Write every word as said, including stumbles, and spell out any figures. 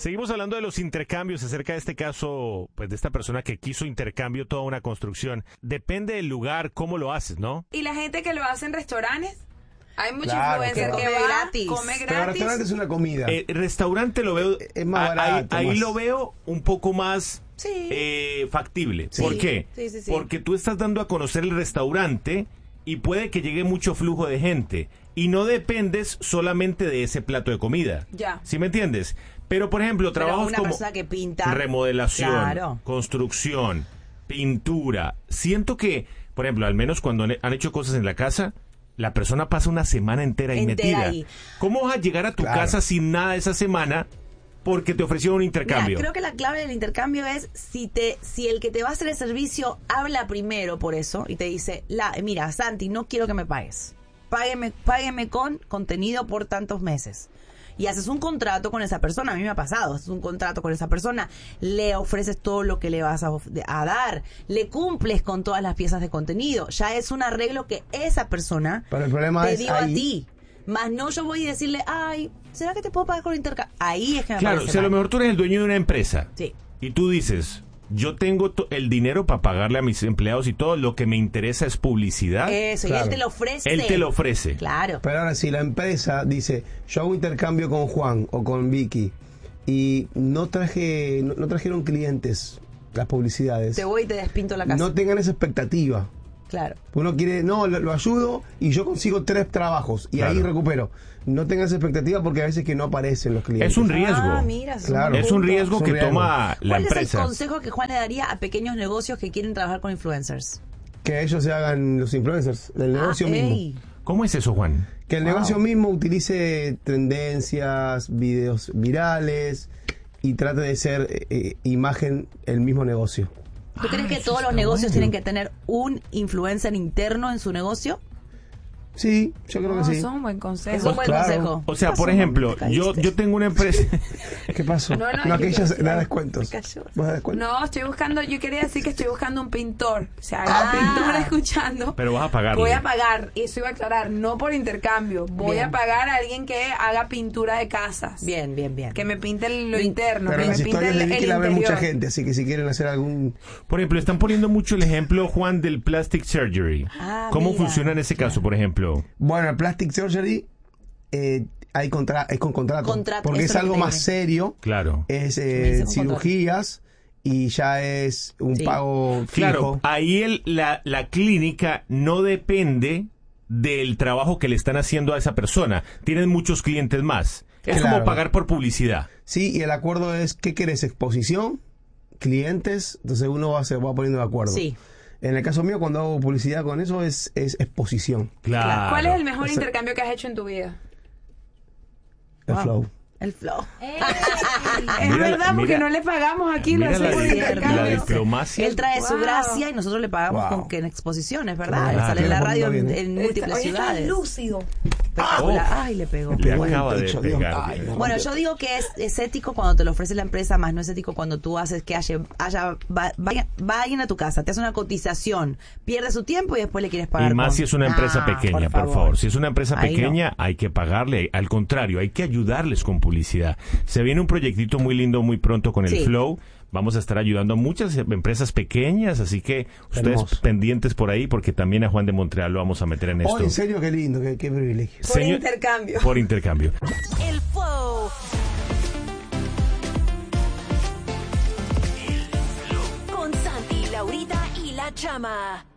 Seguimos hablando de los intercambios, acerca de este caso, pues de esta persona que quiso intercambio toda una construcción. Depende del lugar, cómo lo haces, ¿no? Y la gente que lo hace en restaurantes, hay mucha Claro, influencer que que come va, gratis. come Pero el gratis. restaurante es una comida. El restaurante lo veo, Es más a- barato, ahí, ahí más- lo veo un poco más Sí. eh, factible. Sí. ¿Por qué? Sí, sí, sí. Porque tú estás dando a conocer el restaurante y puede que llegue mucho flujo de gente y no dependes solamente de ese plato de comida. Ya. ¿Sí me entiendes? Pero, por ejemplo, Pero trabajos una como persona que pinta. remodelación, Claro. construcción, pintura. Siento que, por ejemplo, al menos cuando han han hecho cosas en la casa, la persona pasa una semana entera, ahí Entera metida. ahí. ¿Cómo vas a llegar a tu Claro. casa sin nada esa semana porque te ofrecieron un intercambio? Mira, creo que la clave del intercambio es si te, si el que te va a hacer el servicio habla primero por eso y te dice, la, mira, Santi, no quiero que me pagues. Págueme, págueme con contenido por tantos meses. Y haces un contrato con esa persona. A mí me ha pasado. Haces un contrato con esa persona. Le ofreces todo lo que le vas a, of- a dar. Le cumples con todas las piezas de contenido. Ya es un arreglo que esa persona Pero el problema te es dio a ahí. ti. Más no yo voy a decirle, ay, ¿será que te puedo pagar con intercambio? Ahí es que me Claro, parece si a lo mal. mejor tú eres el dueño de una empresa Sí. y tú dices, yo tengo to- el dinero para pagarle a mis empleados y todo, lo que me interesa es publicidad. Eso, y Claro. él te lo ofrece. Él te lo ofrece. Claro. Pero ahora si la empresa dice, yo hago intercambio con Juan o con Vicky y no traje no, no trajeron clientes las publicidades, Te voy y te despinto la casa. no tengan esa expectativa. Claro. Uno quiere, no, lo, lo ayudo y yo consigo tres trabajos y ahí Claro. recupero. No tengan esa expectativa porque a veces que no aparecen los clientes. Es un riesgo. Ah, mira, es un Claro. buen Es un punto. riesgo Es un que riesgo. toma la ¿Cuál empresa. es el consejo que Juan le daría a pequeños negocios que quieren trabajar con influencers? Que ellos se hagan los influencers del negocio Ah, mismo. ey. ¿Cómo es eso, Juan? Que el Wow. negocio mismo utilice tendencias, videos virales y trate de ser eh, eh, imagen el mismo negocio. ¿Tú crees Ah, que eso todos los está negocios bueno. tienen que tener un influencer interno en su negocio? Sí, yo creo No, que sí. eso es un buen consejo. Es un buen claro. consejo. O sea, ¿Qué por pasó, ejemplo, mami? ¿Te yo, caíste? yo tengo una empresa. ¿Qué pasó? No, no, No, yo que ella quiero da decir- descuentos. Me cayó. ¿Vas a dar descuentos? No, estoy buscando, yo quería decir que estoy buscando un pintor. O sea, Ah. un pintor escuchando. Pero vas a pagarle. Voy a pagar, y eso iba a aclarar, no por intercambio. Voy Bien. a pagar a alguien que haga pintura de casas. Bien, bien, bien. Que me pinte lo Bien. interno, Pero que las me pinte historias el, de el Vicky la ve interior. mucha gente, así que si quieren hacer algún... Por ejemplo, están poniendo mucho el ejemplo, Juan, del plastic surgery. Ah, ¿Cómo mira. funciona en ese caso, por ejemplo? Bueno, el plastic surgery eh, hay contra... es con contrato. Contrato, porque eso es es lo algo que más te serio. Claro. Es Me eh, dice con cirugías y ya es un Sí. pago fijo. Claro, ahí el, la, la clínica no depende del trabajo que le están haciendo a esa persona. Tienen muchos clientes más. Es Claro. como pagar por publicidad. Sí, y el acuerdo es, ¿qué querés? ¿Exposición? ¿Clientes? Entonces uno va, se va poniendo de acuerdo. Sí. En el caso mío, cuando hago publicidad con eso, es, es exposición. Claro. ¿Cuál es el mejor Ese- intercambio que has hecho en tu vida? El Wow. flow. El flow. Es Mira la- verdad, porque mira- no le pagamos aquí, lo mira la, hacemos por di- intercambio. la diplomacia. Él trae su Wow. gracia y nosotros le pagamos Wow. con que en exposiciones, ¿verdad? Claro. Él sale en la Claro. radio en, Bien, ¿eh? en múltiples Oye, está ciudades. lúcido. Espectacular. Oh. Ay, le pegó. Le Bueno. acaba de Dicho, Dios. pegar. Ay, no. Bueno, yo digo que es, es ético cuando te lo ofrece la empresa, más no es ético cuando tú haces que haya, haya va, vaya- va alguien a tu casa, te hace una cotización, pierde su tiempo y después le quieres pagar. Y más con- si es una empresa Ah, pequeña, por favor. Si es una empresa Ahí pequeña, hay que pagarle. Al contrario, hay que ayudarles con publicidad. Se viene un proyectito muy lindo muy pronto con el Sí. Flow. Vamos a estar ayudando a muchas empresas pequeñas, así que ustedes Hermoso. pendientes por ahí, porque también a Juan de Montreal lo vamos a meter en esto. Oh, en serio, qué lindo, qué, qué privilegio. Por Señor- intercambio. Por intercambio. El Flow. Con Santi, Laurita y La Chama.